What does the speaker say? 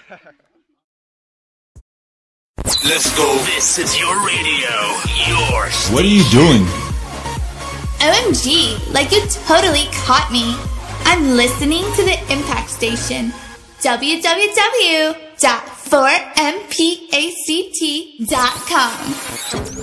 Let's go. This is your radio. Your station. What are you doing? OMG, like you totally caught me. I'm listening to the Impact Station. www.4mpact.com